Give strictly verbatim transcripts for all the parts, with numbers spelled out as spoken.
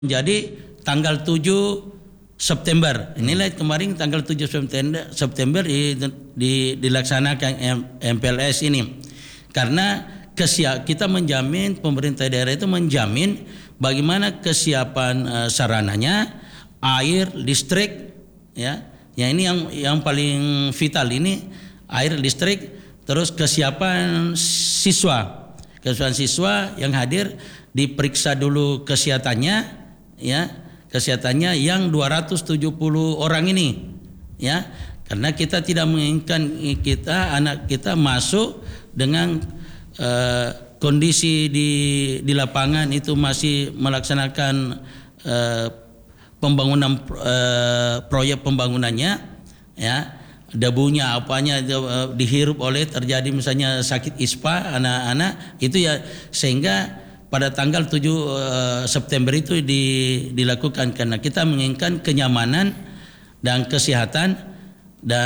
Jadi tanggal tujuh September, inilah kemarin tanggal tujuh September, September di, di, dilaksanakan M P L S ini. Karena kesiap, kita menjamin, pemerintah daerah itu menjamin bagaimana kesiapan uh, sarananya, air, listrik, ya. Ya ini yang yang paling vital ini, air, listrik, terus kesiapan siswa. Kesiapan siswa yang hadir diperiksa dulu kesehatannya, ya. Kesehatannya yang dua ratus tujuh puluh orang ini, ya, karena kita tidak menginginkan kita anak kita masuk dengan uh, kondisi di di lapangan itu masih melaksanakan uh, pembangunan uh, proyek pembangunannya, ya, debunya apanya uh, dihirup oleh terjadi misalnya sakit ispa anak-anak itu, ya, sehingga pada tanggal tujuh uh, September itu di, dilakukan karena kita menginginkan kenyamanan dan kesehatan da,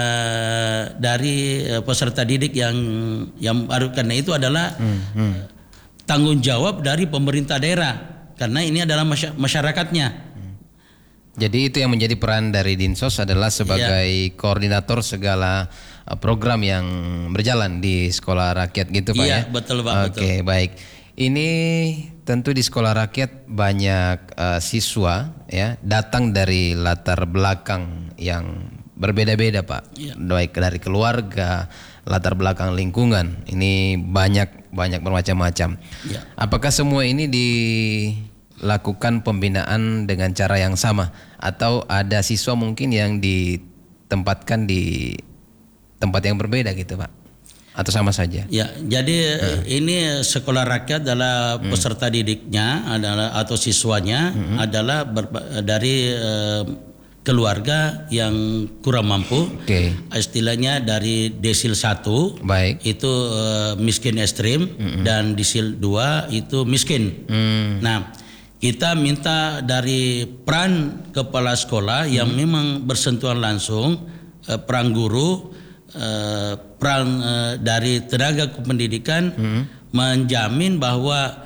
dari uh, peserta didik yang yang baru, karena itu adalah hmm, hmm. tanggung jawab dari pemerintah daerah karena ini adalah masyarakatnya. Hmm. Jadi itu yang menjadi peran dari Dinsos adalah sebagai ya. koordinator segala program yang berjalan di sekolah rakyat gitu Pak, ya? Iya, betul Pak. Oke, baik. Ini tentu di sekolah rakyat banyak uh, siswa, ya, datang dari latar belakang yang berbeda-beda Pak, ya. Baik dari keluarga, latar belakang lingkungan. Ini banyak banyak bermacam-macam. Ya. Apakah semua ini dilakukan pembinaan dengan cara yang sama atau ada siswa mungkin yang ditempatkan di tempat yang berbeda gitu Pak? Atau sama saja? Ya, jadi hmm. ini sekolah rakyat adalah hmm. peserta didiknya adalah atau siswanya hmm. adalah ber, dari uh, keluarga yang kurang mampu. Okay. Istilahnya dari desil satu, baik, itu uh, miskin ekstrim, hmm. dan desil dua itu miskin. Hmm. Nah, kita minta dari peran kepala sekolah yang hmm. memang bersentuhan langsung, uh, peran guru, Uh, peran uh, dari tenaga kependidikan hmm. menjamin bahwa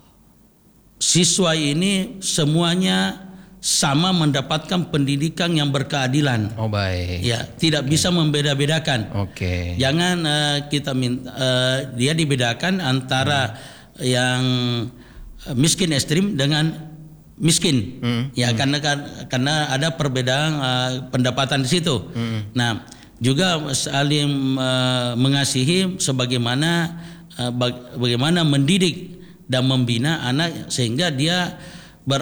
siswa ini semuanya sama mendapatkan pendidikan yang berkeadilan. Oh baik. Ya, tidak okay. bisa membeda-bedakan. Oke. Okay. Jangan uh, kita minta uh, dia dibedakan antara hmm. yang miskin ekstrim dengan miskin. Hmm. Ya, hmm. karena karena ada perbedaan uh, pendapatan di situ. Hmm. Nah, juga saling uh, mengasihi sebagaimana uh, bag, bagaimana mendidik dan membina anak sehingga dia ber,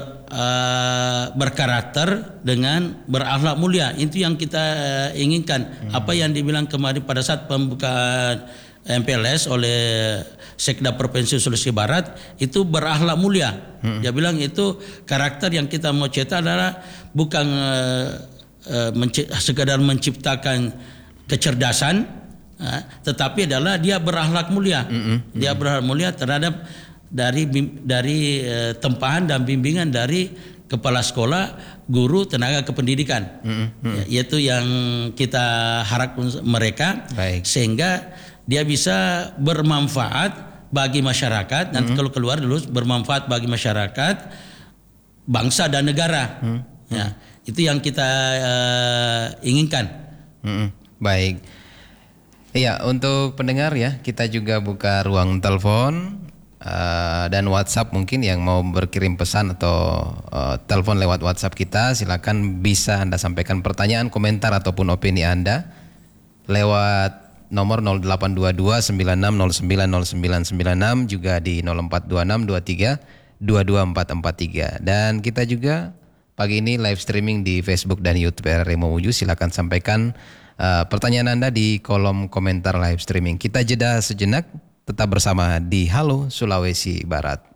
uh, berkarakter dengan berakhlak mulia. Itu yang kita uh, inginkan. Hmm. Apa yang dibilang kemarin pada saat pembukaan M P L S oleh Sekda Provinsi Sulawesi Barat itu berakhlak mulia. Hmm. Dia bilang itu karakter yang kita mau cetak adalah bukan uh, Uh, menci- sekadar menciptakan kecerdasan, uh, tetapi adalah dia berakhlak mulia. Mm-hmm. Dia berakhlak mulia terhadap dari dari uh, tempahan dan bimbingan dari kepala sekolah, guru, tenaga kependidikan. Mm-hmm. Ya, yaitu yang kita harapkan mereka. Baik. Sehingga dia bisa bermanfaat bagi masyarakat. Nanti mm-hmm. kalau keluar dulu bermanfaat bagi masyarakat, bangsa dan negara. Mm-hmm. Ya. Itu yang kita uh, inginkan. Hmm, baik. Iya, untuk pendengar ya, kita juga buka ruang telepon uh, dan WhatsApp mungkin yang mau berkirim pesan atau uh, telepon lewat WhatsApp kita, silakan bisa Anda sampaikan pertanyaan, komentar ataupun opini Anda lewat nomor nol delapan dua dua sembilan enam nol sembilan nol sembilan sembilan enam, juga di nol empat dua enam dua tiga dua dua empat empat tiga. Dan kita juga pagi ini live streaming di Facebook dan YouTube R R I Mamuju. Silakan sampaikan uh, pertanyaan Anda di kolom komentar live streaming. Kita jeda sejenak, tetap bersama di Halo Sulawesi Barat.